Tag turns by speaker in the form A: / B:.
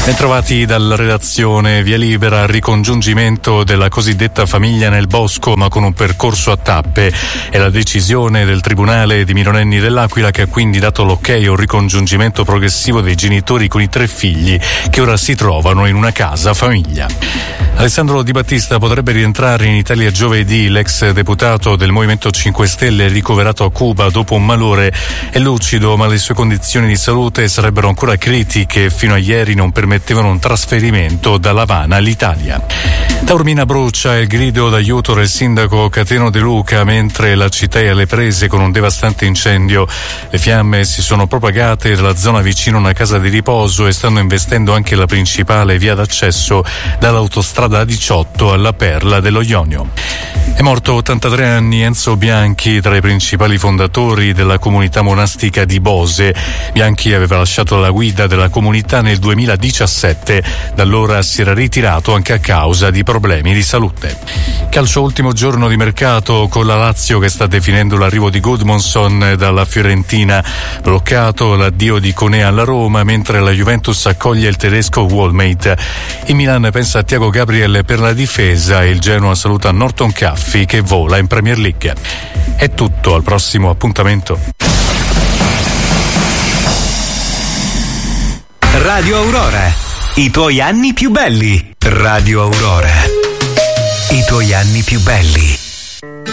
A: Bentrovati dalla redazione. Via libera al ricongiungimento della cosiddetta famiglia nel bosco, ma con un percorso a tappe. È la decisione del Tribunale di minorenni dell'Aquila, che ha quindi dato l'ok a un ricongiungimento progressivo dei genitori con i 3 figli che ora si trovano in una casa famiglia. Alessandro Di Battista potrebbe rientrare in Italia giovedì. L'ex deputato del Movimento 5 Stelle è ricoverato a Cuba dopo un malore. È lucido, ma le sue condizioni di salute sarebbero ancora critiche e fino a ieri non permettevano un trasferimento dall'Havana all'Italia. Taormina brucia, il grido d'aiuto del sindaco Cateno De Luca mentre la città è alle prese con un devastante incendio. Le fiamme si sono propagate dalla zona vicino a una casa di riposo e stanno investendo anche la principale via d'accesso dall'autostrada A18 alla Perla dello Ionio. È morto a 83 anni Enzo Bianchi, tra i principali fondatori della comunità monastica di Bose. Bianchi aveva lasciato la guida della comunità nel 2017, da allora si era ritirato anche a causa di problemi di salute. Calcio, ultimo giorno di mercato con la Lazio che sta definendo l'arrivo di Gudmundsson dalla Fiorentina, bloccato l'addio di Koné alla Roma, mentre la Juventus accoglie il tedesco Wallmate. Il Milan pensa a Thiago Gabriel per la difesa e il Genoa saluta Norton Caffi che vola in Premier League. È tutto, al prossimo appuntamento.
B: Radio Aurora, i tuoi anni più belli. Radio Aurora, i tuoi anni più belli.